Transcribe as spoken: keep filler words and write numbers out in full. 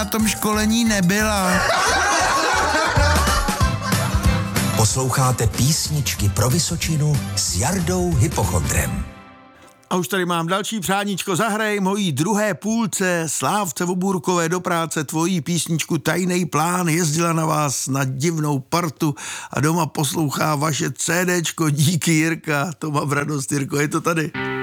na tom školení nebyla. Posloucháte Písničky pro Vysočinu s Jardou Hypochondrem. A už tady mám další přáníčko. Zahraj mojí druhé půlce Slávce Voburkové do práce tvojí písničku Tajnej plán. Jezdila na vás na divnou partu a doma poslouchá vaše CDčko. Díky, Jirka. To mám radost, Jirko, je to tady.